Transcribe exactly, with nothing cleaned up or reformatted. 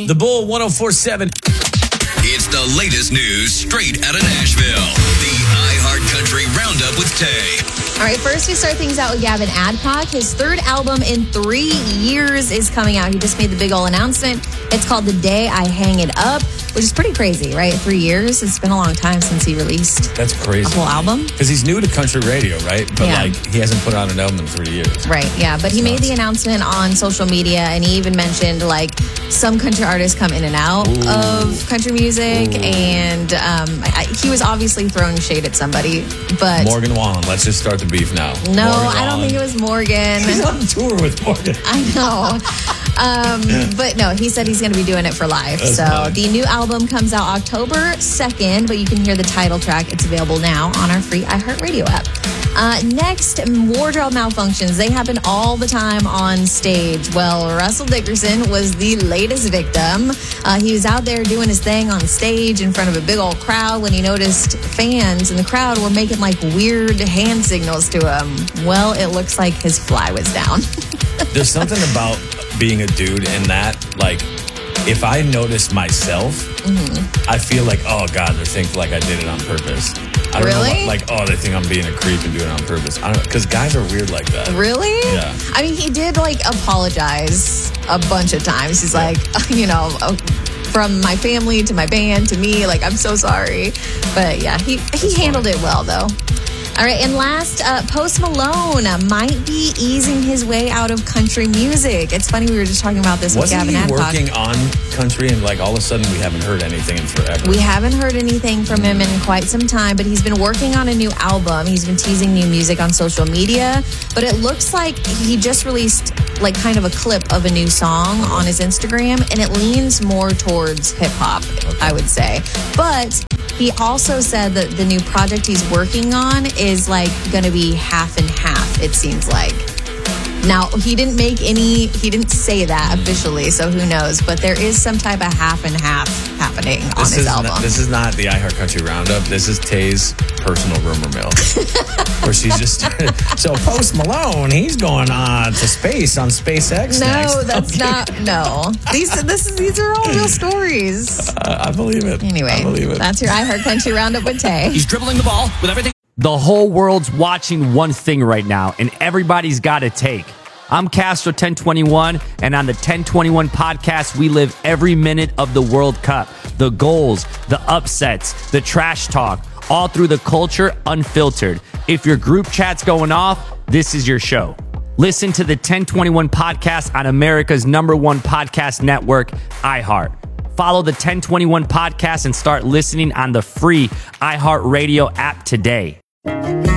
The Bull one oh four point seven. It's the latest news straight out of Nashville. The iHeartCountry Roundup with Tay. All right, first we start things out with Gavin Adcock. His third album in three years is coming out. He just made the big old announcement. It's called The Day I Hang It Up, which is pretty crazy, right? Three years. It's been a long time since he released That's crazy. a whole album. Because he's new to country radio, right? But Yeah. like he hasn't put out an album in three years. Right, yeah. But he made nuts. the announcement on social media, and he even mentioned like some country artists come in and out Ooh. of country music. Ooh. And um, I, he was obviously throwing shade at somebody. But Morgan Wallen. Let's just start the beef now. no, Morgan I don't Wallen. think it was Morgan. He's on tour with Morgan. I know. Um, but no, he said he's going to be doing it for live. That's so fine. the new album comes out October second, but you can hear the title track. It's available now on our free iHeartRadio app. Uh, next, wardrobe malfunctions. They happen all the time on stage. Well, Russell Dickerson was the latest victim. Uh, he was out there doing his thing on stage in front of a big old crowd when he noticed fans in the crowd were making like weird hand signals to him. Well, it looks like his fly was down. There's something about being a dude in that, like, if I notice myself, Mm-hmm. I feel like, oh God, they think like I did it on purpose. I don't know Really? what, like, oh, they think I'm being a creep and doing it on purpose. I don't, because guys are weird like that. Really? Yeah. I mean, he did like apologize a bunch of times. He's like, you know, uh, from my family to my band to me, like, I'm so sorry. But yeah, he, he handled it well, though. All right, and last, uh, Post Malone might be easing his way out of country music. It's funny, we were just talking about this Wasn't with Gavin he Adcock. working on country and like all of a sudden we haven't heard anything in forever? We haven't heard anything from him in quite some time, but he's been working on a new album. He's been teasing new music on social media, but it looks like he just released like kind of a clip of a new song on his Instagram, and it leans more towards hip hop, I would say. But he also said that the new project he's working on is like going to be half and half, it seems like. Now, he didn't make any, he didn't say that officially, so who knows? But there is some type of half and half happening on This his is album. Not, this is not the iHeartCountry Roundup. This is Tay's personal rumor mill. Where she's just, so Post Malone, he's going on to space on SpaceX No, next. that's Okay. not, no. These, this is, these are all real stories. Uh, I believe it. Anyway, I believe it. that's your iHeartCountry Roundup with Tay. He's dribbling the ball with everything. The whole world's watching one thing right now, and everybody's got a take. I'm Castro ten twenty-one, and on the ten twenty-one podcast, we live every minute of the World Cup. The goals, the upsets, the trash talk, all through the culture, unfiltered. If your group chat's going off, this is your show. Listen to the ten twenty-one podcast on America's number one podcast network, iHeart. Follow the ten twenty-one podcast and start listening on the free iHeartRadio app today.